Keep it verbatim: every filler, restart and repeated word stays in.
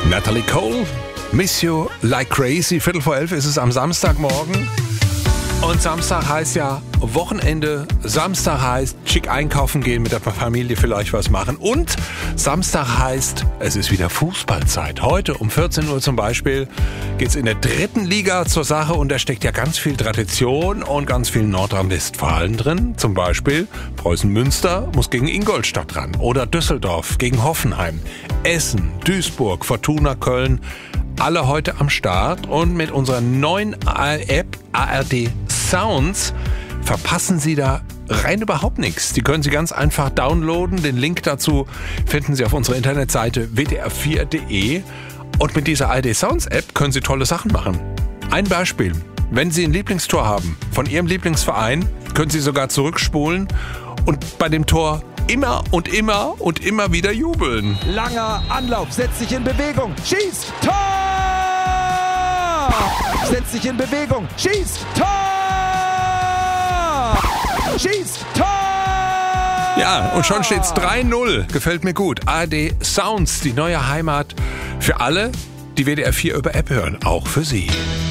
Natalie Cole, Miss You Like Crazy. Viertel vor elf ist es am Samstagmorgen. Und Samstag heißt ja Wochenende. Samstag heißt schick einkaufen gehen, mit der Familie vielleicht was machen. Und Samstag heißt, es ist wieder Fußballzeit. Heute um vierzehn Uhr zum Beispiel geht's in der dritten Liga zur Sache. Und da steckt ja ganz viel Tradition und ganz viel Nordrhein-Westfalen drin. Zum Beispiel Preußen-Münster muss gegen Ingolstadt ran. Oder Düsseldorf gegen Hoffenheim. Essen, Duisburg, Fortuna Köln. Alle heute am Start. Und mit unserer neuen App A R D Sounds verpassen Sie da rein überhaupt nichts. Die können Sie ganz einfach downloaden. Den Link dazu finden Sie auf unserer Internetseite w d r vier punkt d e. Und mit dieser A R D Sounds App können Sie tolle Sachen machen. Ein Beispiel. Wenn Sie ein Lieblingstor haben von Ihrem Lieblingsverein, können Sie sogar zurückspulen und bei dem Tor immer und immer und immer wieder jubeln. Langer Anlauf, setzt sich in Bewegung, schießt, Tor! Setzt sich in Bewegung, schießt, Tor! Schießt, Tor! Ja, und schon steht's drei null. Gefällt mir gut. A R D Sounds, die neue Heimat für alle, die W D R vier über App hören. Auch für Sie.